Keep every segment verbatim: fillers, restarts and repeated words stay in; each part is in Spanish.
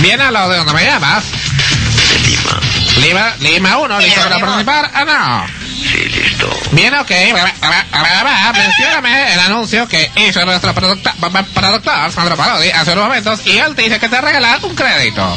Bien, a lo de donde me llamas. De Lima. Lima, Lima uno, ¿listo para participar? Ah, no. Sí, listo. Bien, ok. Mencióname el anuncio que hizo nuestro productor, productor Sandro Parodi hace unos momentos y él te dice que te regala un crédito.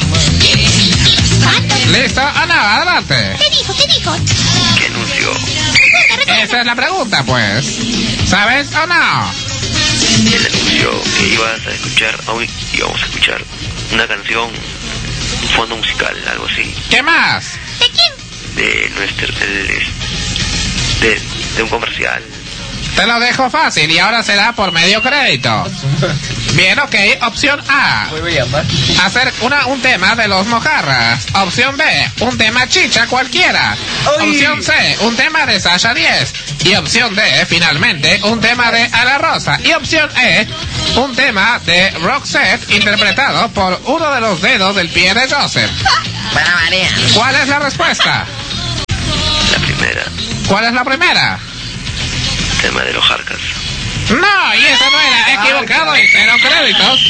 ¿Listo? Ah, no, adelante. ¿Qué dijo? ¿Qué dijo? ¿Qué anunció? Esa es la pregunta, pues. ¿Sabes o no? Él anunció que ibas a escuchar, hoy íbamos a escuchar una canción, un fondo musical, algo así. ¿Qué más? ¿De quién? De nuestro, del, de, de un comercial. Te lo dejo fácil y ahora será por medio crédito. Bien, ok. Opción A. Hacer una, un tema de los Mojarras. Opción B. Un tema chicha cualquiera. Oy. Opción C. Un tema de Sasha diez. Y opción D. Finalmente, un tema de Ana Rosa. Y opción E. Un tema de Roxette interpretado por uno de los dedos del pie de Joseph. Para María. ¿Cuál es la respuesta? La primera. ¿Cuál es la primera? Tema de los Jarcas. No, y eso no era. Equivocado y cero créditos.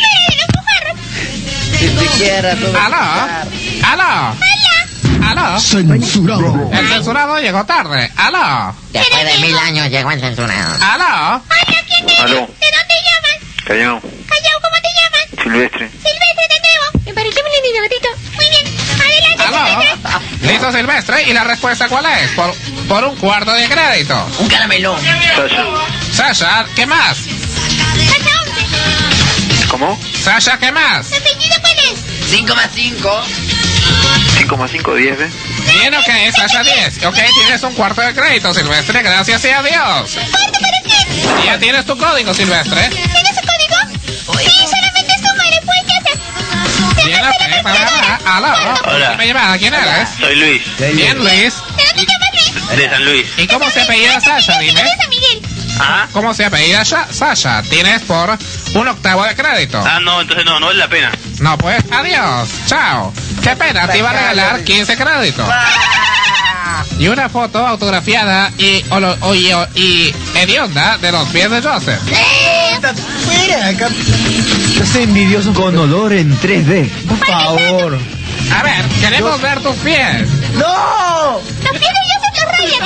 Si siquiera todo. ¿Aló? ¿Aló? ¿Aló? Censurado. El censurado llegó tarde. ¿Aló? Después de mil años llegó el censurado. ¿Aló? Hola, ¿quién es? ¿Aló? ¿De dónde llaman? Callao. Callao, ¿cómo te llamas? Silvestre. Silvestre de nuevo. Me pareció muy lindo, gatito. Muy bien. Adelante, ¿Aló? Silvestre. ¿Listo, Silvestre? ¿Y la respuesta cuál es? Por, por un cuarto de crédito. Un caramelón. Sasha. Sasha, ¿qué más? Sasha once. ¿Cómo? Sasha, ¿qué más? ¿Tu apellido cuál es? cinco más cinco. cinco más cinco, diez, ¿ves? Bien, ok, Sasha diez. Ok, tienes un cuarto de crédito, Silvestre. Gracias y adiós. ¿Cuánto para qué? Y ya tienes tu código, Silvestre. ¿Tienes su código? Sí, solamente es tu madre, pues ya está. Bien, ok, para nada. ¿Aló? Hola. ¿Me llamada? ¿Quién eres? Soy Luis. Bien, Luis. ¿De dónde llamas, Luis? De San Luis. ¿Y cómo se apellida Sasha, dime? De San Miguel. ¿Ah? ¿Cómo se apellida Sha- Sasha? Tienes por un octavo de crédito. Ah, no, entonces no, no vale la pena. No, pues, adiós. Chao. Qué pena, te iba a regalar quince créditos. Y una foto autografiada y, olo- o- y, o- y hedionda de los pies de Joseph. Fuera, acá. Yo soy envidioso. Con olor en tres D. Por favor. A ver, queremos ver tus pies. ¡No! Los pies de Joseph los rayan.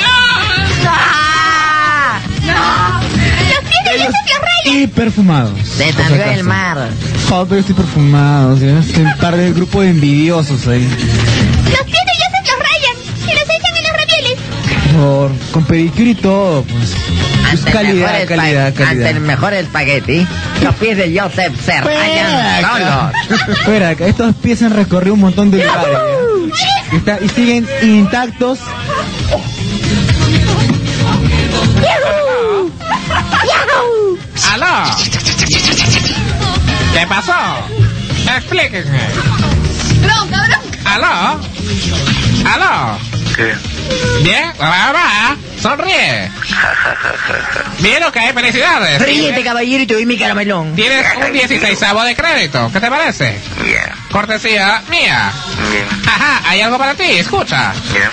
Los pies de Joseph los rayan. Y perfumados. Se por si salió acaso. el mar. Oh, pero estoy perfumado. ¿Sí? Es un par de grupo de envidiosos ahí. Los pies de Joseph los rayan. Y los echan en los ravioles. Por, con pedicure y todo, pues. Pues Ante el calidad, mejor espa- calidad, Ante calidad. el mejor espagueti, los pies de Joseph se rayan solos. Espera, acá, estos pies han recorrido un montón de lugares. ¿Ya? Y, está- y siguen intactos. ¡Aló! ¿Qué pasó? Explíquenme. Bronca, bronca. ¿Aló? ¿Aló? ¿Qué? ¿Bien? Va, va. Sonríe. Bien, ok, felicidades. Ríete, caballerito, y mi caramelón. Tienes un dieciseisavo de crédito. ¿Qué te parece? Yeah. Cortesía mía. Bien. Ajá, hay algo para ti, escucha. Yeah.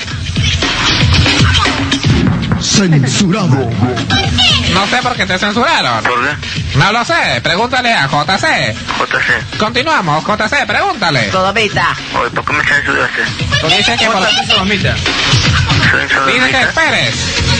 Censurado. No sé por qué te censuraron. ¿Por qué? No lo sé, pregúntale a J C. J C. Continuamos, J C, pregúntale. Todavita. Oye, ¿por qué me censuraste? Tú dices que por... Soy Dice que sodomita. esperes.